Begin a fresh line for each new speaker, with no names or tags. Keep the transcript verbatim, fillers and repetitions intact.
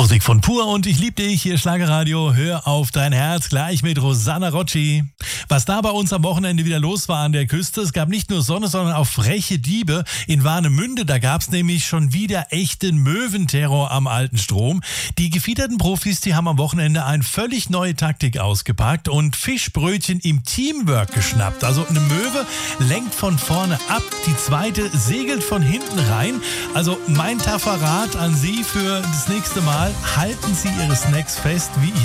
Musik von Pur und ich lieb dich, hier Schlagerradio, hör auf dein Herz, gleich mit Rosanna Rocci. Was da bei uns am Wochenende wieder los war an der Küste, es gab nicht nur Sonne, sondern auch freche Diebe. In Warnemünde, da gab's nämlich schon wieder echten Möwenterror am alten Strom. Die gefiederten Profis, die haben am Wochenende eine völlig neue Taktik ausgepackt und Fischbrötchen im Teamwork geschnappt. Also eine Möwe lenkt von vorne ab, die zweite segelt von hinten rein. Also mein tapferer Rat an Sie für das nächste Mal: halten Sie Ihre Snacks fest, wie ich